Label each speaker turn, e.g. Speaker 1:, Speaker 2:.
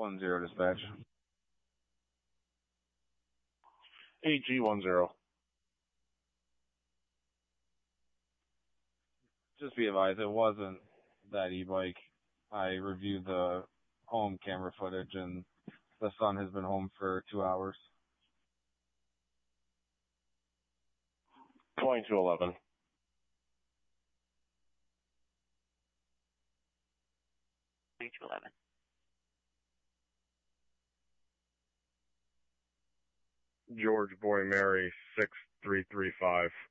Speaker 1: 10 dispatch.
Speaker 2: AG10.
Speaker 1: Just be advised, it wasn't that e-bike. I reviewed the home camera footage, and the son has been home for 2 hours.
Speaker 2: 2211. George Boy Mary 6335.